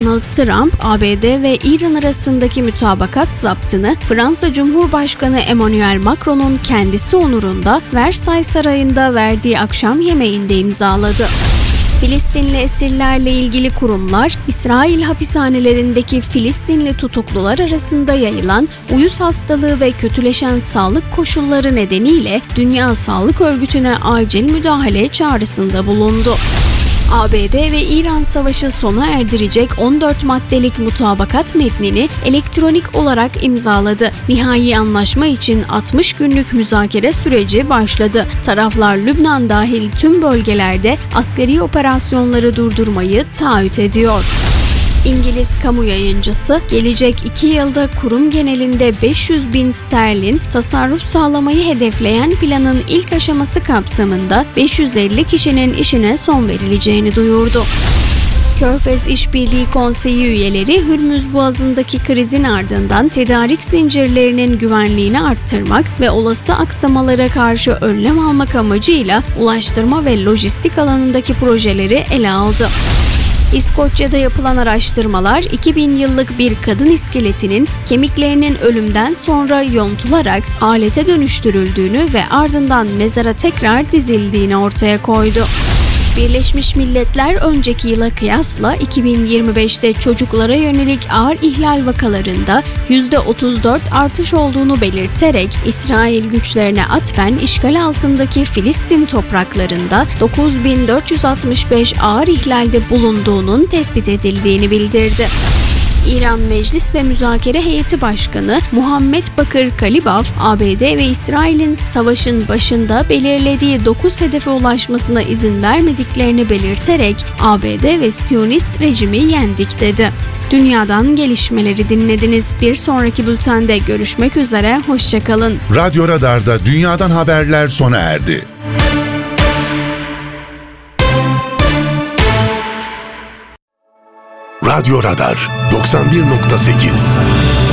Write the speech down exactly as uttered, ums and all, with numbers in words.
Donald Trump, A B D ve İran arasındaki mütabakat zaptını Fransa Cumhurbaşkanı Emmanuel Macron'un kendisi onurunda Versailles Sarayı'nda verdiği akşam yemeğinde imzaladı. Filistinli esirlerle ilgili kurumlar, İsrail hapishanelerindeki Filistinli tutuklular arasında yayılan uyuz hastalığı ve kötüleşen sağlık koşulları nedeniyle Dünya Sağlık Örgütü'ne acil müdahale çağrısında bulundu. A B D ve İran savaşı sona erdirecek on dört maddelik mutabakat metnini elektronik olarak imzaladı. Nihai anlaşma için altmış günlük müzakere süreci başladı. Taraflar Lübnan dahil tüm bölgelerde askeri operasyonları durdurmayı taahhüt ediyor. İngiliz kamu yayıncısı, gelecek iki yılda kurum genelinde beş yüz bin sterlin tasarruf sağlamayı hedefleyen planın ilk aşaması kapsamında beş yüz elli kişinin işine son verileceğini duyurdu. Körfez İşbirliği Konseyi üyeleri Hürmüz Boğazı'ndaki krizin ardından tedarik zincirlerinin güvenliğini arttırmak ve olası aksamalara karşı önlem almak amacıyla ulaştırma ve lojistik alanındaki projeleri ele aldı. İskoçya'da yapılan araştırmalar iki bin yıllık bir kadın iskeletinin kemiklerinin ölümden sonra yontularak alete dönüştürüldüğünü ve ardından mezara tekrar dizildiğini ortaya koydu. Birleşmiş Milletler önceki yıla kıyasla iki bin yirmi beşte çocuklara yönelik ağır ihlal vakalarında yüzde otuz dört artış olduğunu belirterek İsrail güçlerine atfen işgal altındaki Filistin topraklarında dokuz bin dört yüz altmış beş ağır ihlalde bulunduğunun tespit edildiğini bildirdi. İran Meclis ve Müzakere Heyeti Başkanı Muhammed Bakır Kalibaf, A B D ve İsrail'in savaşın başında belirlediği dokuz hedefe ulaşmasına izin vermediklerini belirterek A B D ve Siyonist rejimi yendik dedi. Dünyadan gelişmeleri dinlediniz. Bir sonraki bültende görüşmek üzere, hoşça kalın. Radyo Radar'da dünyadan haberler sona erdi. Radyo Radar doksan bir nokta sekiz